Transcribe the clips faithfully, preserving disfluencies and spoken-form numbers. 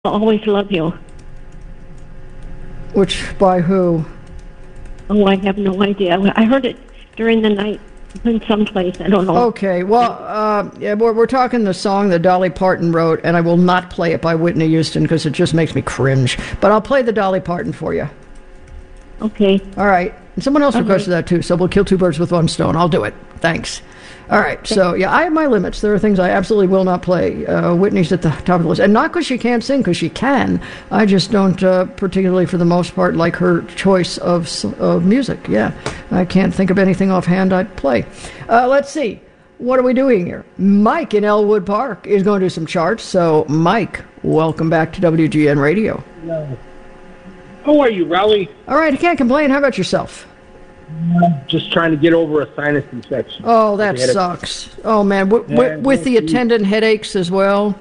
I'll always love you. Which, by who? Oh, I have no idea. I heard it during the night in some place. I don't know. Okay, well, uh, yeah, we're, we're talking the song that Dolly Parton wrote, and I will not play it by Whitney Houston because it just makes me cringe. But I'll play the Dolly Parton for you. Okay. All right. And someone else Okay. requested that too, so we'll kill two birds with one stone. I'll do it. Thanks. All right. So, yeah, I have my limits. There are things I absolutely will not play. Uh, Whitney's at the top of the list. And not because she can't sing, because she can. I just don't, uh, particularly for the most part, like her choice of, s- of music. Yeah. I can't think of anything offhand I'd play. Uh, let's see. What are we doing here? Mike in Elwood Park is going to do some charts. So, Mike, welcome back to W G N Radio. No. How are you, Raleigh? All right. I can't complain. How about yourself? I'm just trying to get over a sinus infection. Oh, that I had a- sucks. Oh, man. W- Yeah, w- with the thank you. attendant headaches as well?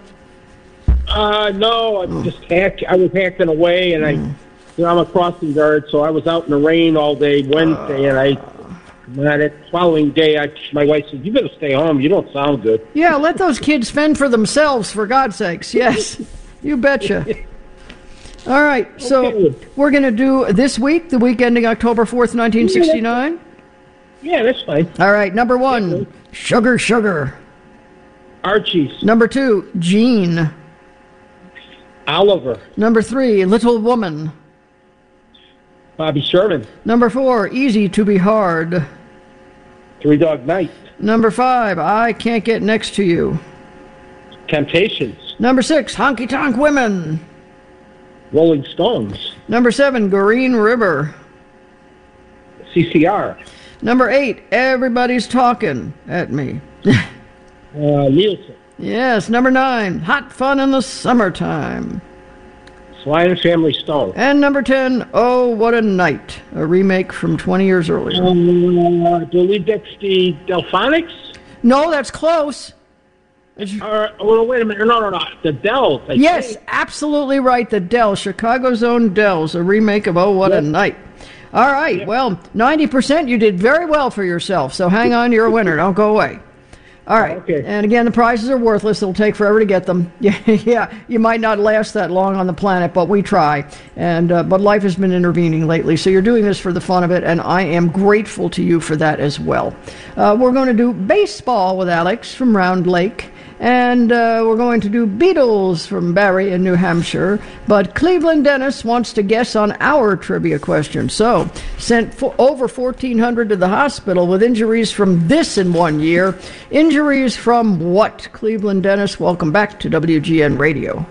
Uh, no, I'm just hack. I was hacking away, and I, you know, I'm a crossing guard, so I was out in the rain all day Wednesday, and I, and that following day, I, my wife said, "You better stay home. You don't sound good." Yeah, let those kids fend for themselves, for God's sakes. Yes, you betcha. All right, so Okay. we're going to do this week, the week ending October fourth, nineteen sixty-nine. Yeah, that's fine. All right, number one, Sugar Sugar. Archie's, Number two, Jean. Oliver, Number three, Little Woman. Bobby Sherman, Number four, Easy to Be Hard. Three Dog Night, Number five, I Can't Get Next to You. Temptations, Number six, Honky Tonk Women. Rolling Stones, Number seven, Green River. C C R, Number eight, Everybody's Talking at Me. uh, Nielsen, Yes, number nine, Hot Fun in the Summertime. Sly and Family Stone. And number ten, Oh, What a Night, a remake from twenty years earlier. Uh, Delete Dexty Delphonics? No, that's close. It's- Uh, well, wait a minute. No, no, no. The Dells. I yes, think. absolutely right. The Dells, Chicago's own Dells, a remake of Oh, What a Yep. Night. All right, Yep. well, ninety percent you did very well for yourself, so hang on, you're a winner. Don't go away. All right, Okay. and again, the prizes are worthless. It'll take forever to get them. Yeah, yeah, you might not last that long on the planet, but we try. And uh, but life has been intervening lately, so you're doing this for the fun of it, and I am grateful to you for that as well. Uh, we're going to do baseball with Alex from Round Lake. And uh, we're going to do Beatles from Barry in New Hampshire. But Cleveland Dennis wants to guess on our trivia question. So, sent for over fourteen hundred to the hospital with injuries from this in one year. Injuries from what? Cleveland Dennis, welcome back to W G N Radio.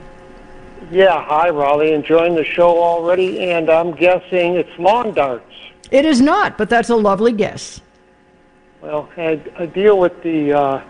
Yeah, hi, Raleigh. Enjoying the show already, and I'm guessing it's lawn darts. It is not, but that's a lovely guess. Well, I, I deal with the uh,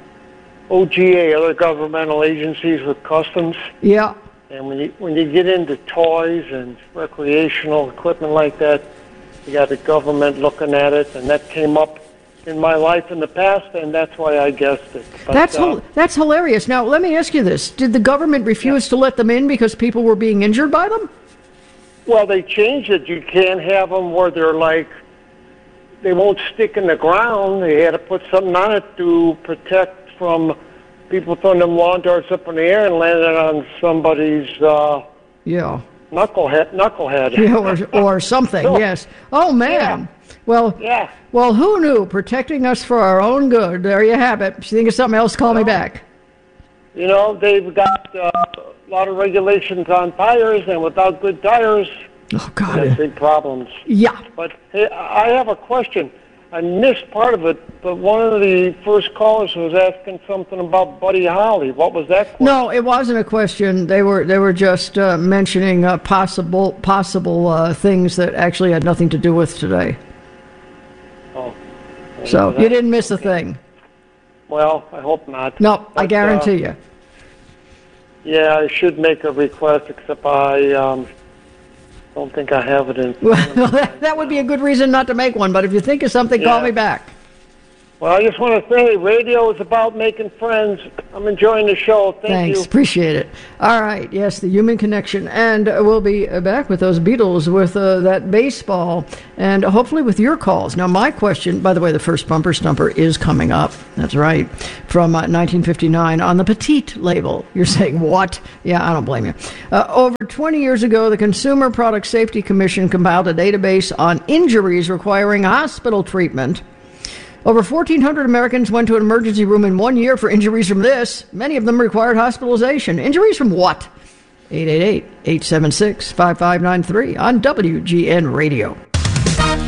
O G A, other governmental agencies with customs, Yeah. and when you when you get into toys and recreational equipment like that, you got the government looking at it, and that came up in my life in the past, and that's why I guessed it. But, That's uh, hil- that's hilarious. Now, let me ask you this. Did the government refuse to let them in because people were being injured by them? Well, they changed it. You can't have them where they're like, they won't stick in the ground. They had to put something on it to protect from people throwing them lawn darts up in the air and landing on somebody's uh, Yeah. knucklehead. Knucklehead. Yeah, or, or something, So- yes. Oh, man. Well, Yeah. well, who knew? Protecting us for our own good. There you have it. If you think of something else, call me back. You know, they've got uh, a lot of regulations on tires, and without good tires, Oh, there's God. big problems. Yeah. But hey, I have a question. I missed part of it, but one of the first callers was asking something about Buddy Holly. What was that question? No, it wasn't a question. They were they were just uh, mentioning uh, possible possible uh, things that actually had nothing to do with today. Oh. So you didn't miss a thing. Well, I hope not. No, I But, guarantee uh, you. Yeah, I should make a request, except I um, don't think I have it in. Well, that, that would be a good reason not to make one. But if you think of something, call Yeah. me back. Well, I just want to say radio is about making friends. I'm enjoying the show. Thank Thanks. you. Appreciate it. All right. Yes, the human connection. And uh, we'll be uh, back with those Beatles, with uh, that baseball, and hopefully with your calls. Now, my question, by the way, the first bumper stumper is coming up. That's right. From uh, nineteen fifty-nine on the Petite label. You're saying, what? Yeah, I don't blame you. Uh, over twenty years ago, the Consumer Product Safety Commission compiled a database on injuries requiring hospital treatment. Over fourteen hundred Americans went to an emergency room in one year for injuries from this. Many of them required hospitalization. Injuries from what? eight eight eight, eight seven six, five five nine three on W G N Radio.